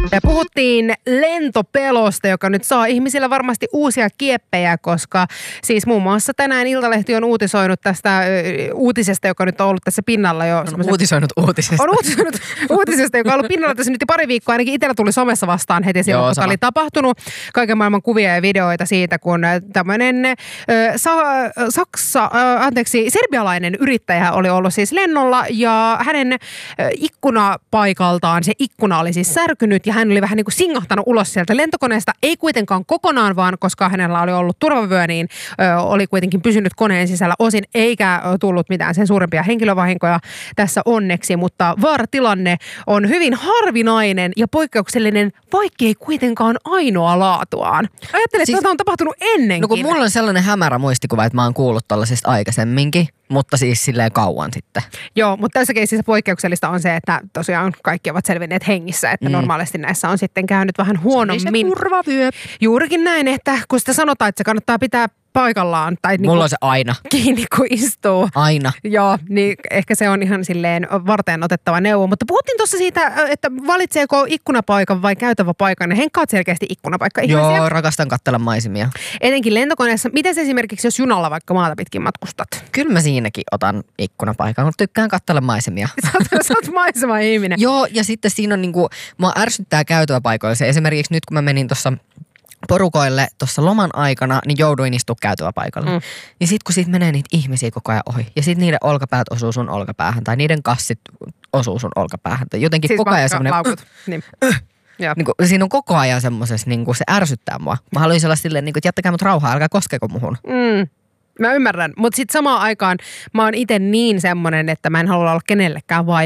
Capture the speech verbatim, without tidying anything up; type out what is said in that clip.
Ja puhuttiin lentopelosta, joka nyt saa ihmisillä varmasti uusia kieppejä, koska siis muun muassa tänään Iltalehti on uutisoinut tästä ö, uutisesta, joka nyt on ollut tässä pinnalla jo. On uutisoinut uutisesta. On uutisoinut uutisesta, joka on ollut pinnalla tässä nyt jo pari viikkoa. Ainakin itsellä tuli somessa vastaan heti silloin, Joo, kun tämä oli tapahtunut. Kaiken maailman kuvia ja videoita siitä, kun tämmöinen ö, sa, Saksa, ö, anteeksi, serbialainen yrittäjä oli ollut siis lennolla ja hänen ö, ikkunapaikaltaan se ikkuna oli siis särkynyt ja hän oli vähän niin kuin singahtanut ulos sieltä lentokoneesta. Ei kuitenkaan kokonaan vaan, koska hänellä oli ollut turvavyö, niin ö, oli kuitenkin pysynyt koneen sisällä osin, eikä tullut mitään sen suurempia henkilövahinkoja tässä onneksi, mutta vaaratilanne on hyvin harvinainen ja poikkeuksellinen, vaikkei kuitenkaan ainoa laatuaan. Ajattelen, että siis, tätä on tapahtunut ennenkin. No kun mulla on sellainen hämärä muistikuva, että mä oon kuullut tällaisesta aikaisemminkin, mutta siis silleen kauan sitten. Joo, mutta tässä keississä poikkeuksellista on se, että tosiaan kaikki ovat selvinneet hengissä, että mm. normaalisti näissä on sitten käynyt vähän huonommin. Se oli se turvavyö. Juurikin näin, että kun sitä sanotaan, että se kannattaa pitää paikallaan. Tai mulla niin on se aina. Kiinni, kun istuu. Aina. Joo, niin ehkä se on ihan silleen varteen otettava neuvo. Mutta puhuttiin tuossa siitä, että valitseeko ikkunapaikan vai käytäväpaikan. Henkka oot selkeästi ikkunapaikka ihmisiä. Joo, rakastan katsella maisemia. Etenkin lentokoneessa. Miten esimerkiksi, jos junalla vaikka maata pitkin matkustat? Kyllä mä siinäkin otan ikkunapaikan, mutta tykkään katsella maisemia. Sä oot, sä oot maisema-ihminen. Joo, ja sitten siinä on niinku, mua ärsyttää käytäväpaikoilla se. Esimerkiksi nyt kun mä menin tuossa porukoille tuossa loman aikana, niin jouduin istua käytäväpaikalle. Mm. Ja sit kun siitä menee niitä ihmisiä koko ajan ohi, ja sit niiden olkapäät osuu sun olkapäähän, tai niiden kassit osuu sun olkapäähän, tai jotenkin siis koko ajan semmoinen... laukut. Niin. Niin kuin, siinä on koko ajan semmoisessa, niin se ärsyttää mua. Mä haluaisin olla silleen, niin kuin, että jättäkää mut rauhaa, älkää koskeko muhun. Mm. Mä ymmärrän, mutta sitten samaan aikaan mä oon itse niin semmonen, että mä en halua olla kenellekään vai